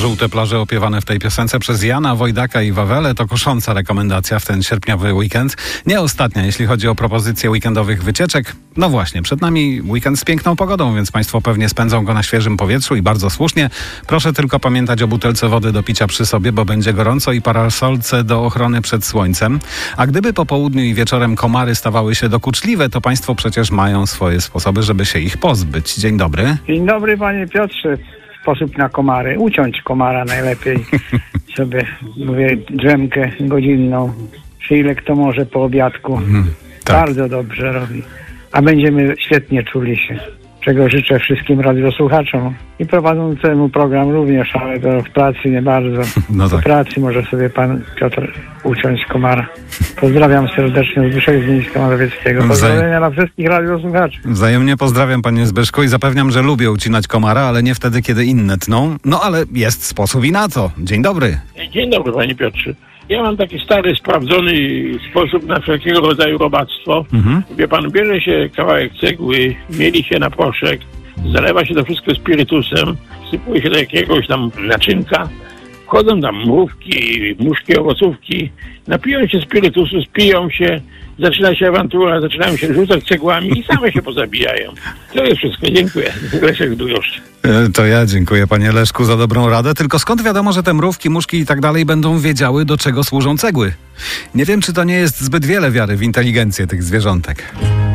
żółte plaże opiewane w tej piosence przez Jana Wojdaka i Wawelę to kusząca rekomendacja w ten sierpniowy weekend. Nie ostatnia, jeśli chodzi o propozycje weekendowych wycieczek. No właśnie, przed nami weekend z piękną pogodą, więc Państwo pewnie spędzą go na świeżym powietrzu i bardzo słusznie. Proszę tylko pamiętać o butelce wody do picia przy sobie, bo będzie gorąco, i parasolce do ochrony przed słońcem. A gdyby po południu i wieczorem komary stawały się dokuczliwe, to Państwo przecież mają swoje sposoby, żeby się ich pozbyć. Dzień dobry. Dzień dobry, panie Piotrze. Sposób na komary. Uciąć komara najlepiej. Sobie, mówię, drzemkę godzinną. Czy ile kto może po obiadku. Tak. Bardzo dobrze robi. A będziemy świetnie czuli się. Czego życzę wszystkim radiosłuchaczom i prowadzącemu program również, ale to w pracy nie bardzo. No tak. W pracy może sobie pan Piotr uciąć komara. Pozdrawiam serdecznie, Zbyszek z Mińska Mazowieckiego. Pozdrowienia dla wszystkich radiosłuchaczy. Wzajemnie pozdrawiam, panie Zbyszku, i zapewniam, że lubię ucinać komara, ale nie wtedy, kiedy inne tną. No ale jest sposób i na to. Dzień dobry. Dzień dobry, panie Piotrze. Ja mam taki stary, sprawdzony sposób na wszelkiego rodzaju robactwo. Wie pan, bierze się kawałek cegły, mieli się na proszek, zalewa się to wszystko spirytusem, wsypuje się do jakiegoś tam naczynka, wchodzą tam mrówki, muszki, owocówki, napiją się spirytusu, spiją się, zaczyna się awantura, zaczynają się rzucać cegłami i same się pozabijają. To jest wszystko. Dziękuję. Leszek Długoszczy. To ja dziękuję, panie Leszku, za dobrą radę. Tylko skąd wiadomo, że te mrówki, muszki i tak dalej będą wiedziały, do czego służą cegły? Nie wiem, czy to nie jest zbyt wiele wiary w inteligencję tych zwierzątek.